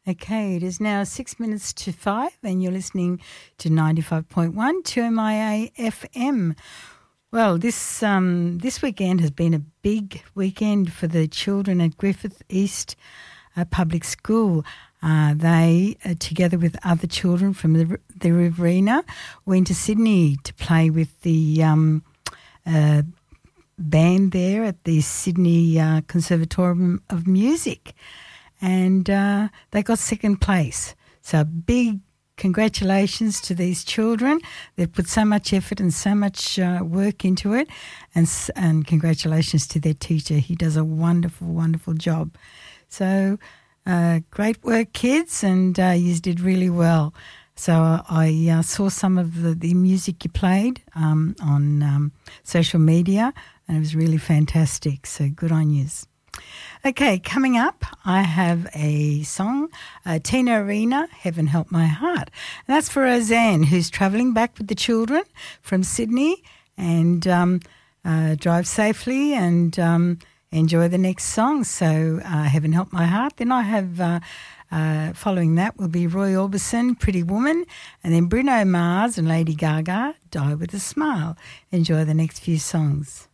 Okay, it is now 6 minutes to 5 and you're listening to 95.1 2MIA FM. Well, this weekend has been a big weekend for the children at Griffith East Public School. They, together with other children from the Riverina, went to Sydney to play with the band there at the Sydney Conservatorium of Music. And they got second place. So big congratulations to these children. They've put so much effort and so much work into it. And congratulations to their teacher. He does a wonderful, wonderful job. So great work, kids, and you did really well. So I saw some of the music you played on social media, and it was really fantastic. So good on yous. Okay, coming up, I have a song, Tina Arena, Heaven Help My Heart. And that's for Roseanne, who's travelling back with the children from Sydney, and drive safely and enjoy the next song. So Heaven Help My Heart. Then I have, following that, will be Roy Orbison, Pretty Woman, and then Bruno Mars and Lady Gaga, Die With a Smile. Enjoy the next few songs.